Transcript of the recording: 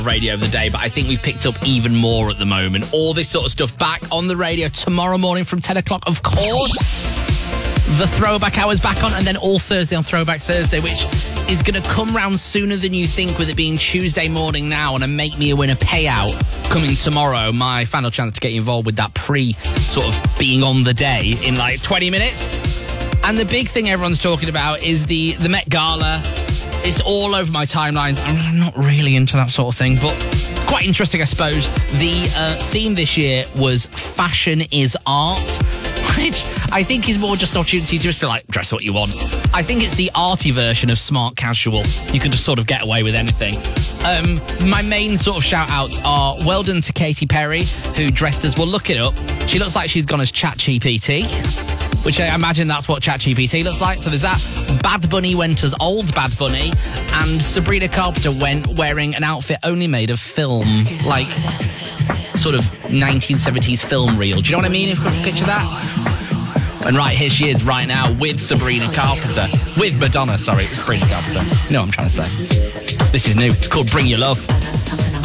radio of the day, but I think we've picked up even more at the moment. All this sort of stuff back on the radio tomorrow morning from 10 o'clock, of course. The Throwback Hour's back on, and then all Thursday on Throwback Thursday, which is going to come round sooner than you think, with it being Tuesday morning now, and a Make Me a Winner payout coming tomorrow. My final chance to get you involved with that sort of being on the day in like 20 minutes. And the big thing everyone's talking about is the Met Gala. It's all over my timelines. I'm not really into that sort of thing, but quite interesting, I suppose. The theme this year was Fashion is Art, which I think is more just an opportunity to just be like, dress what you want. I think it's the arty version of smart casual. You can just sort of get away with anything. My main sort of shout-outs are well done to Katy Perry, who dressed as, well, look it up. She looks like she's gone as ChatGPT, which I imagine that's what ChatGPT looks like. So there's that. Bad Bunny went as old Bad Bunny, and Sabrina Carpenter went wearing an outfit only made of film, like sort of 1970s film reel. Do you know what I mean? If you can picture that? And right, here she is right now with Sabrina Carpenter. With Madonna, sorry, it's Sabrina Carpenter. You know what I'm trying to say. This is new. It's called Bring Your Love.